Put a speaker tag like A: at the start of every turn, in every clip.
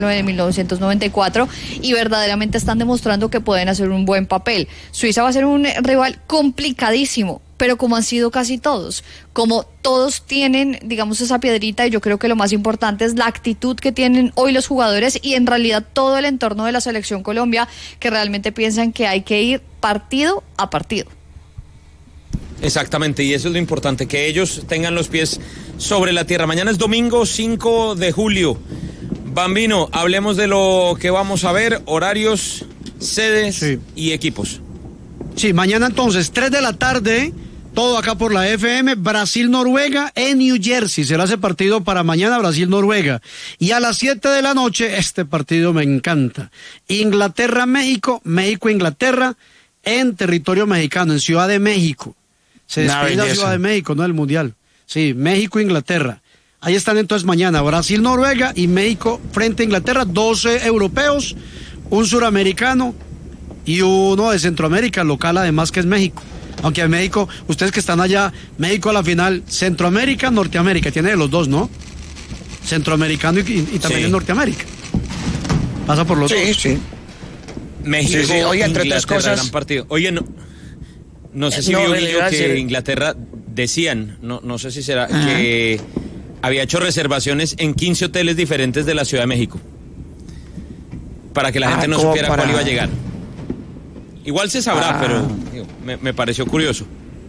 A: de 1994 y verdaderamente están demostrando que pueden hacer un buen papel. Suiza va a ser un rival complicadísimo, pero como han sido casi todos, como todos tienen, digamos, esa piedrita, y yo creo que lo más importante es la actitud que tienen hoy los jugadores y en realidad todo el entorno de la selección Colombia, que realmente piensan que hay que ir partido a partido.
B: Exactamente, y eso es lo importante, que ellos tengan los pies sobre la tierra. Mañana es domingo 5 de julio. Bambino, hablemos de lo que vamos a ver, horarios, sedes y equipos.
C: Sí, mañana entonces, 3 de la tarde, todo acá por la FM, Brasil-Noruega en New Jersey. Será ese partido para mañana, Brasil-Noruega. Y a las 7 de la noche, este partido me encanta. Inglaterra-México, México-Inglaterra en territorio mexicano, en Ciudad de México. Se despide la Ciudad de México, no el Mundial. Sí, México-Inglaterra. Ahí están entonces mañana, Brasil-Noruega y México frente a Inglaterra, 12 europeos, un suramericano y uno de Centroamérica, local además que es México. Aunque en México, ustedes que están allá, México a la final, Centroamérica, Norteamérica, tiene de los dos, ¿no? Centroamericano y también en Norteamérica. Pasa por los dos.
D: Sí.
B: México,
D: sí. Oye, entre otras cosas.
B: Gran partido. Oye, no sé si vio Guillo que Inglaterra decían, no sé si será, que había hecho reservaciones en 15 hoteles diferentes de la Ciudad de México para que la gente no supiera cuál iba a llegar. Igual se sabrá, pero me pareció curioso.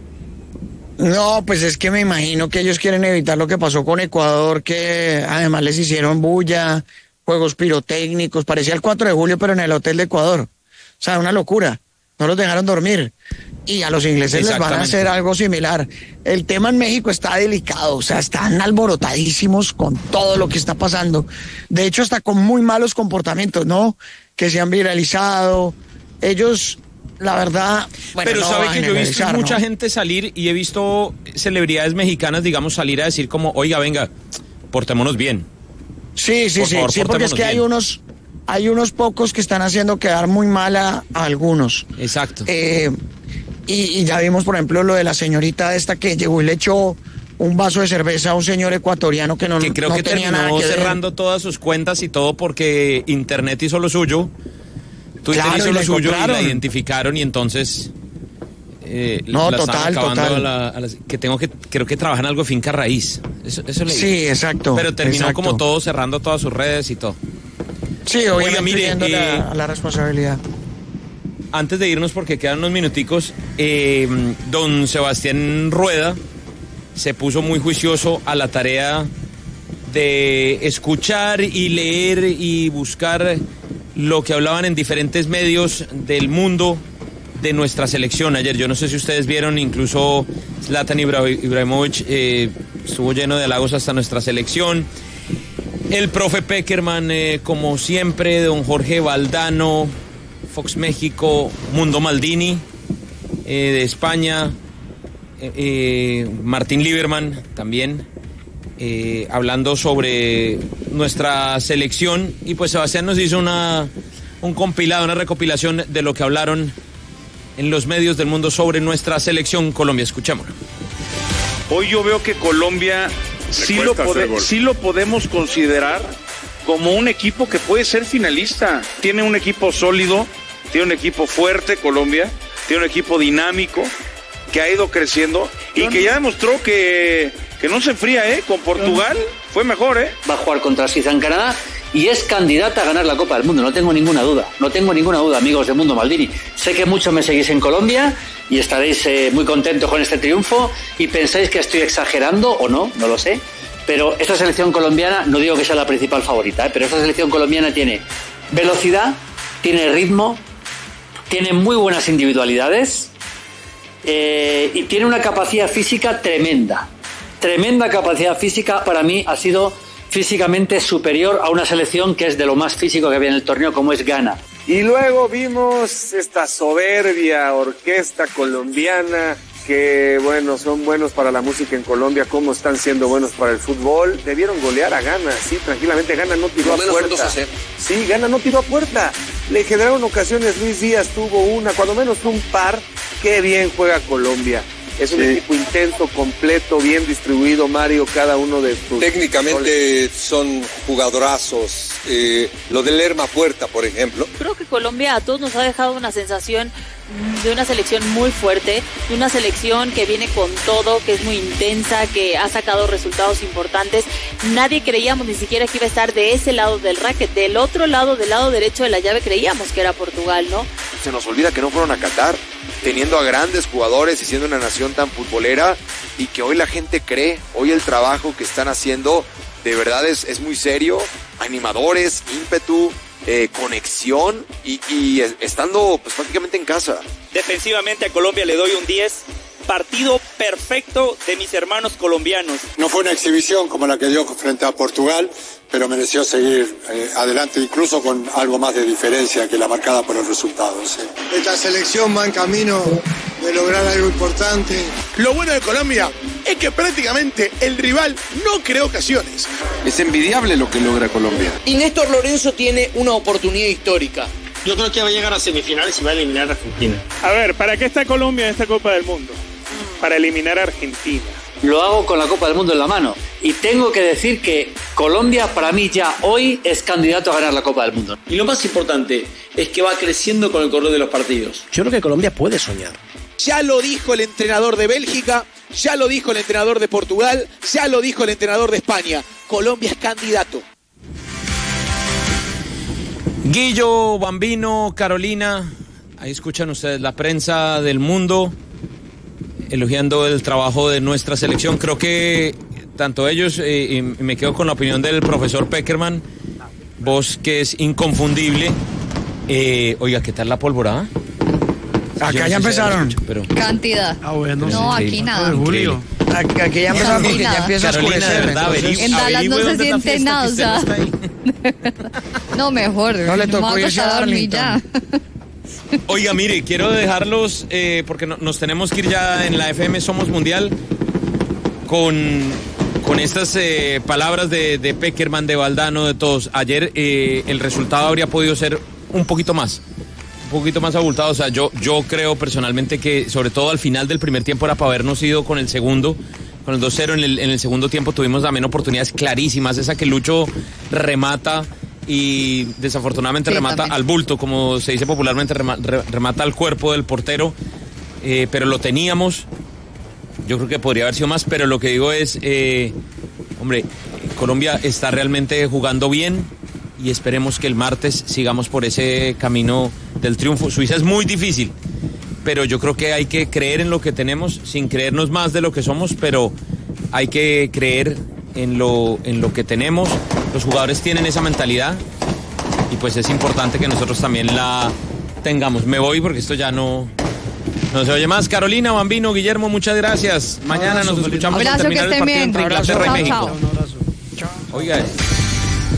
D: No, pues es que me imagino que ellos quieren evitar lo que pasó con Ecuador, que además les hicieron bulla, juegos pirotécnicos, parecía el 4 de julio, pero en el hotel de Ecuador. O sea, una locura. No los dejaron dormir. Y a los ingleses les van a hacer algo similar. El tema en México está delicado, o sea, están alborotadísimos con todo lo que está pasando. De hecho, hasta con muy malos comportamientos, ¿no? Que se han viralizado. Ellos, la verdad... Bueno,
B: pero
D: no
B: sabe que yo he visto mucha
D: ¿no?
B: gente salir y he visto celebridades mexicanas, digamos, salir a decir como, oiga, venga, portémonos bien.
D: Sí, porque es que hay unos pocos que están haciendo quedar muy mal a algunos.
B: Exacto.
D: Y ya vimos, por ejemplo, lo de la señorita esta que llegó y le echó un vaso de cerveza a un señor ecuatoriano que
B: creo
D: no
B: que
D: tenía
B: terminó
D: nada que
B: cerrando
D: ver.
B: todas sus cuentas y todo porque Internet hizo lo suyo, Twitter hizo lo suyo y la identificaron y entonces
D: total.
B: Creo que trabajan algo de finca raíz. Eso leí.
D: Sí, exacto.
B: Pero terminó como todo cerrando todas sus redes y todo.
D: Sí, obviamente viendo la responsabilidad.
B: Antes de irnos, porque quedan unos minuticos, don Sebastián Rueda se puso muy juicioso a la tarea de escuchar y leer y buscar lo que hablaban en diferentes medios del mundo de nuestra selección. Ayer, yo no sé si ustedes vieron, incluso Zlatan Ibrahimovic estuvo lleno de halagos hasta nuestra selección. El profe Peckerman, como siempre, don Jorge Valdano, Fox México, Mundo Maldini, de España, Martín Lieberman también, hablando sobre nuestra selección. Y pues Sebastián nos hizo un compilado, una recopilación de lo que hablaron en los medios del mundo sobre nuestra selección Colombia. Escuchémoslo.
E: Hoy yo veo que Colombia sí lo podemos considerar como un equipo que puede ser finalista. Tiene un equipo sólido, tiene un equipo fuerte, Colombia, tiene un equipo dinámico que ha ido creciendo y que ya demostró que no se enfría, con Portugal fue mejor,
F: Va a jugar contra Suiza en Canadá y es candidata a ganar la Copa del Mundo, no tengo ninguna duda, amigos de Mundo Maldini. Sé que muchos me seguís en Colombia y estaréis muy contentos con este triunfo y pensáis que estoy exagerando o no lo sé, pero esta selección colombiana, no digo que sea la principal favorita, pero esta selección colombiana tiene velocidad, tiene ritmo, tiene muy buenas individualidades y tiene una capacidad física tremenda capacidad física. Para mí ha sido físicamente superior a una selección que es de lo más físico que había en el torneo, como es Ghana.
G: Y luego vimos esta soberbia orquesta colombiana que, bueno, son buenos para la música en Colombia, como están siendo buenos para el fútbol. Debieron golear a Ghana, sí, tranquilamente. Ghana no tiró a puerta. Sí, Ghana no tiró a puerta. Le generaron ocasiones, Luis Díaz tuvo una, cuando menos un par. Qué bien juega Colombia. Es un equipo intenso, completo, bien distribuido, Mario, cada uno de sus...
H: Técnicamente son jugadorazos. Lo de Lerma Puerta, por ejemplo.
I: Creo que Colombia a todos nos ha dejado una sensación de una selección muy fuerte, de una selección que viene con todo, que es muy intensa, que ha sacado resultados importantes. Nadie creíamos ni siquiera que iba a estar de ese lado del racket. Del otro lado, del lado derecho de la llave, creíamos que era Portugal, ¿no?
J: Se nos olvida que no fueron a Qatar, teniendo a grandes jugadores y siendo una nación tan futbolera, y que hoy la gente cree, hoy el trabajo que están haciendo de verdad es muy serio, animadores, ímpetu, conexión y estando pues prácticamente en casa.
K: Defensivamente a Colombia le doy un 10, partido perfecto de mis hermanos colombianos.
L: No fue una exhibición como la que dio frente a Portugal, pero mereció seguir adelante, incluso con algo más de diferencia que la marcada por el resultado. ¿Sí?
M: Esta selección va en camino de lograr algo importante.
N: Lo bueno de Colombia es que prácticamente el rival no creó ocasiones.
J: Es envidiable lo que logra Colombia.
O: Y Néstor Lorenzo tiene una oportunidad histórica.
P: Yo creo que va a llegar a semifinales y va a eliminar a Argentina.
E: A ver, ¿para qué está Colombia en esta Copa del Mundo? Para eliminar a Argentina.
F: Lo hago con la Copa del Mundo en la mano. Y tengo que decir que Colombia para mí ya hoy es candidato a ganar la Copa del Mundo.
P: Y lo más importante es que va creciendo con el correr de los partidos.
O: Yo creo que Colombia puede soñar.
N: Ya lo dijo el entrenador de Bélgica, ya lo dijo el entrenador de Portugal, ya lo dijo el entrenador de España. Colombia es candidato.
B: Guillo, Bambino, Carolina, ahí escuchan ustedes la prensa del mundo elogiando el trabajo de nuestra selección. Creo que tanto ellos, y me quedo con la opinión del profesor Peckerman, voz que es inconfundible. Oiga, ¿qué tal la pólvora?
D: Acá ya empezaron.
B: Pero...
A: Cantidad.
C: Bueno.
A: No, aquí nada.
C: Julio.
D: Aquí ya empezaron porque ya empieza a oscurecer.
A: En Dallas no se siente nada, o sea. No, mejor.
D: No le tocó irse a
A: Darlington.
B: Oiga, mire, quiero dejarlos, porque nos tenemos que ir ya en la FM Somos Mundial, con estas palabras de Peckerman, de Valdano, de todos. Ayer el resultado habría podido ser un poquito más abultado. O sea, yo creo personalmente que sobre todo al final del primer tiempo era para habernos ido con el segundo, con el 2-0 en el segundo tiempo. Tuvimos también oportunidades clarísimas, esa que Lucho remata y desafortunadamente remata también al bulto, como se dice popularmente, remata al cuerpo del portero, pero lo teníamos. Yo creo que podría haber sido más, pero lo que digo es, hombre, Colombia está realmente jugando bien y esperemos que el martes sigamos por ese camino del triunfo. Suiza es muy difícil, pero yo creo que hay que creer en lo que tenemos sin creernos más de lo que somos, pero hay que creer en lo que tenemos. Los jugadores tienen esa mentalidad y pues es importante que nosotros también la tengamos. Me voy porque esto ya no se oye más. Carolina, Bambino, Guillermo, muchas gracias. Mañana nos escuchamos para terminar el partido entre Inglaterra y México. Oiga.